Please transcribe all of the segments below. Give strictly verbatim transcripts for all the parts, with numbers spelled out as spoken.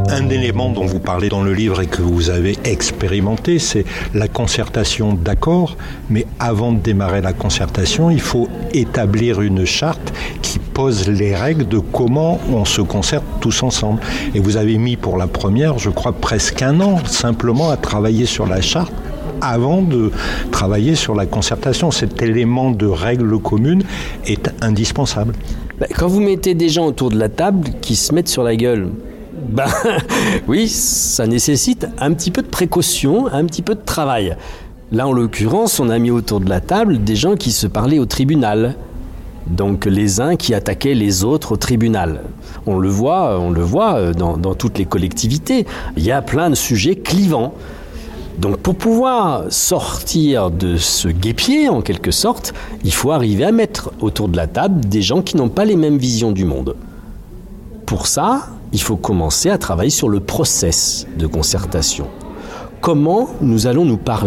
Un élément dont vous parlez dans le livre et que vous avez expérimenté, c'est la concertation, d'accord, mais avant de démarrer la concertation, il faut établir une charte qui pose les règles de comment on se concerte tous ensemble. Et vous avez mis pour la première, je crois, presque un an simplement à travailler sur la charte avant de travailler sur la concertation. Cet élément de règles communes est indispensable. Quand vous mettez des gens autour de la table qui se mettent sur la gueule, ben oui, ça nécessite un petit peu de précaution, un petit peu de travail. Là, en l'occurrence, on a mis autour de la table des gens qui se parlaient au tribunal. Donc les uns qui attaquaient les autres au tribunal. On le voit, on le voit dans, dans toutes les collectivités. Il y a plein de sujets clivants. Donc pour pouvoir sortir de ce guêpier, en quelque sorte, il faut arriver à mettre autour de la table des gens qui n'ont pas les mêmes visions du monde. Pour ça, il faut commencer à travailler sur le process de concertation. Comment nous allons nous parler ?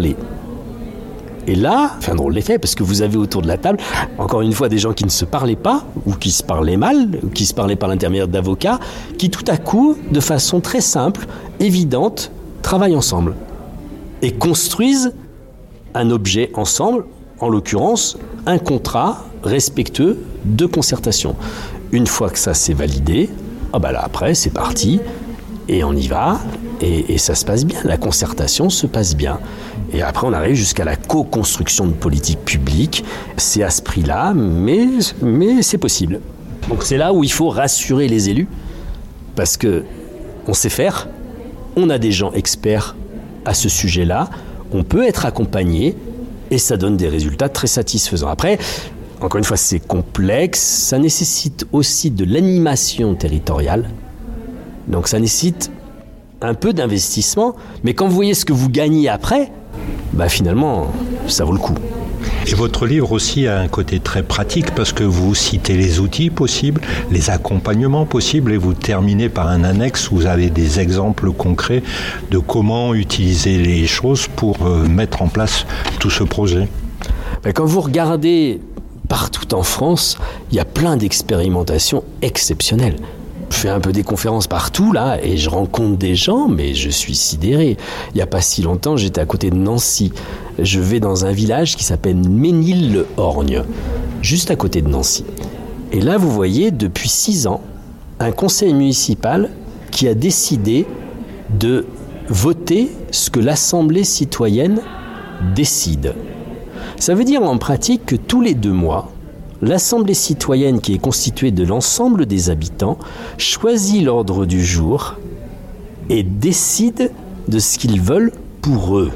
Et là, enfin drôle l'effet, parce que vous avez autour de la table, encore une fois, des gens qui ne se parlaient pas, ou qui se parlaient mal, ou qui se parlaient par l'intermédiaire d'avocats, qui tout à coup, de façon très simple, évidente, travaillent ensemble. Et construisent un objet ensemble, en l'occurrence, un contrat respectueux de concertation. Une fois que ça s'est validé, ah bah là après c'est parti, et on y va, et, et ça se passe bien, la concertation se passe bien. Et après on arrive jusqu'à la co-construction de politique publique, c'est à ce prix-là, mais, mais c'est possible. Donc c'est là où il faut rassurer les élus, parce que on sait faire, on a des gens experts à ce sujet-là, on peut être accompagné et ça donne des résultats très satisfaisants. Après, encore une fois, c'est complexe, ça nécessite aussi de l'animation territoriale, donc ça nécessite un peu d'investissement, mais quand vous voyez ce que vous gagnez après, bah finalement, ça vaut le coup. Et votre livre aussi a un côté très pratique parce que vous citez les outils possibles, les accompagnements possibles et vous terminez par un annexe où vous avez des exemples concrets de comment utiliser les choses pour euh, mettre en place tout ce projet. Ben, quand vous regardez partout en France, il y a plein d'expérimentations exceptionnelles. Je fais un peu des conférences partout là et je rencontre des gens, mais je suis sidéré. Il n'y a pas si longtemps, j'étais à côté de Nancy. Je vais dans un village qui s'appelle Ménil-le-Orgne, juste à côté de Nancy. Et là, vous voyez, depuis six ans, un conseil municipal qui a décidé de voter ce que l'Assemblée citoyenne décide. Ça veut dire en pratique que tous les deux mois, l'Assemblée citoyenne, qui est constituée de l'ensemble des habitants, choisit l'ordre du jour et décide de ce qu'ils veulent pour eux.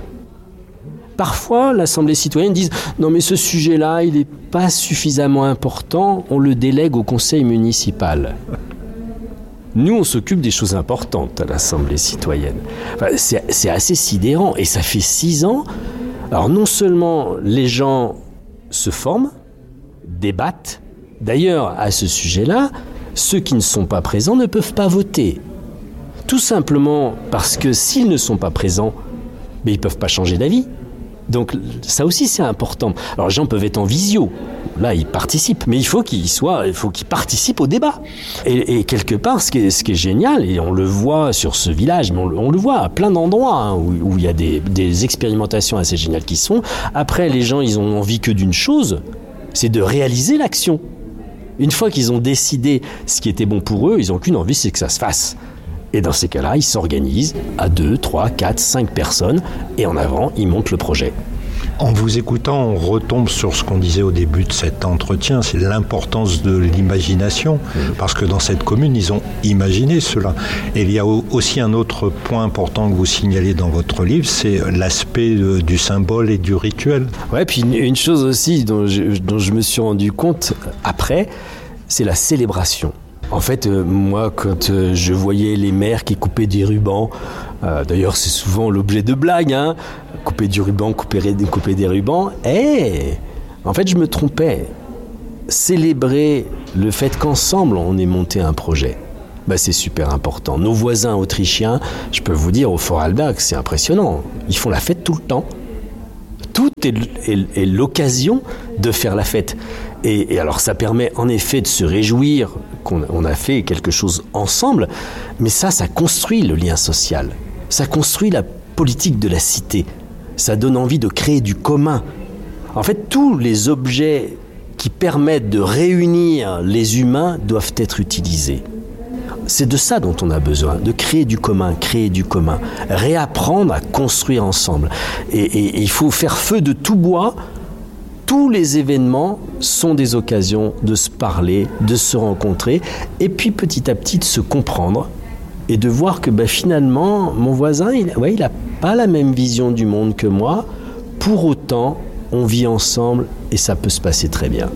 Parfois, l'Assemblée citoyenne dit « Non mais ce sujet-là, il n'est pas suffisamment important, on le délègue au conseil municipal. » Nous, on s'occupe des choses importantes à l'Assemblée citoyenne. Enfin, c'est, c'est assez sidérant et ça fait six ans. Alors non seulement les gens se forment, débattent. D'ailleurs, à ce sujet-là, ceux qui ne sont pas présents ne peuvent pas voter. Tout simplement parce que s'ils ne sont pas présents, mais ils ne peuvent pas changer d'avis. Donc ça aussi c'est important. Alors les gens peuvent être en visio, là ils participent, mais il faut qu'ils soient, il faut qu'ils participent au débat. Et, et quelque part, ce qui, est, ce qui est génial, et on le voit sur ce village, mais on, on le voit à plein d'endroits hein, où, où il y a des, des expérimentations assez géniales qui sont. Après, les gens ils ont envie que d'une chose, c'est de réaliser l'action. Une fois qu'ils ont décidé ce qui était bon pour eux, ils n'ont qu'une envie, c'est que ça se fasse. Et dans ces cas-là, ils s'organisent à deux, trois, quatre, cinq personnes et en avant, ils montent le projet. En vous écoutant, on retombe sur ce qu'on disait au début de cet entretien, c'est l'importance de l'imagination, parce que dans cette commune, ils ont imaginé cela. Et il y a aussi un autre point important que vous signalez dans votre livre, c'est l'aspect du symbole et du rituel. Ouais, puis une, une chose aussi dont je, dont je me suis rendu compte après, c'est la célébration. En fait, euh, moi, quand euh, je voyais les maires qui coupaient des rubans, euh, d'ailleurs c'est souvent l'objet de blagues, hein, couper du ruban, couper, couper des rubans, et en fait je me trompais. Célébrer le fait qu'ensemble on ait monté un projet, bah, c'est super important. Nos voisins autrichiens, je peux vous dire au Vorarlberg, c'est impressionnant, ils font la fête tout le temps. Tout est, est, est l'occasion de faire la fête. Et, et alors ça permet en effet de se réjouir qu'on on a fait quelque chose ensemble, mais ça, ça construit le lien social. Ça construit la politique de la cité. Ça donne envie de créer du commun. En fait, tous les objets qui permettent de réunir les humains doivent être utilisés. C'est de ça dont on a besoin, de créer du commun, créer du commun, réapprendre à construire ensemble. Et, et, et il faut faire feu de tout bois. Tous les événements sont des occasions de se parler, de se rencontrer, et puis petit à petit de se comprendre et de voir que ben, finalement, mon voisin, il ouais, il n'a pas la même vision du monde que moi. Pour autant, on vit ensemble et ça peut se passer très bien.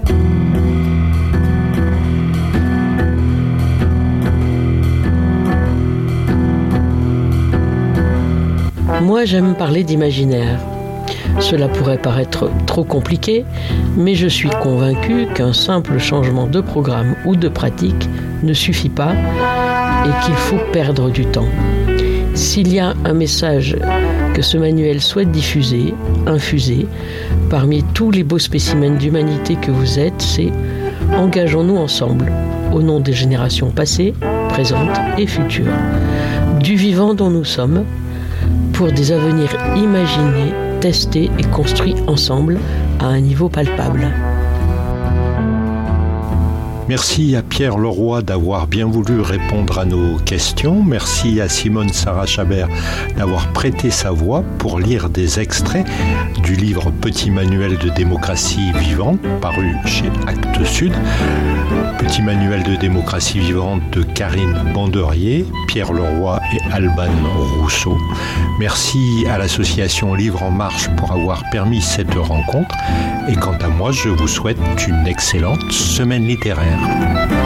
Moi, j'aime parler d'imaginaire. Cela pourrait paraître trop compliqué, mais je suis convaincu qu'un simple changement de programme ou de pratique ne suffit pas et qu'il faut perdre du temps. S'il y a un message que ce manuel souhaite diffuser, infuser, parmi tous les beaux spécimens d'humanité que vous êtes, c'est « Engageons-nous ensemble, au nom des générations passées, présentes et futures, du vivant dont nous sommes, pour des avenirs imaginés, testés et construits ensemble à un niveau palpable. » Merci à Pierre Leroy d'avoir bien voulu répondre à nos questions. Merci à Simone Sarah-Chabert d'avoir prêté sa voix pour lire des extraits du livre Petit manuel de démocratie vivante, paru chez Actes Sud. Petit manuel de démocratie vivante de Karine Banderier, Pierre Leroy et Alban Rousseau. Merci à l'association Livre en Marche pour avoir permis cette rencontre. Et quant à moi, je vous souhaite une excellente semaine littéraire.